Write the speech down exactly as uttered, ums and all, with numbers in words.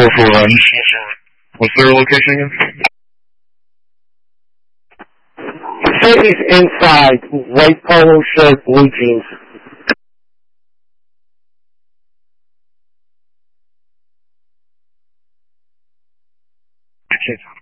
four four one. What's their location again? Mercedes inside, white polo shirt, blue jeans. I can't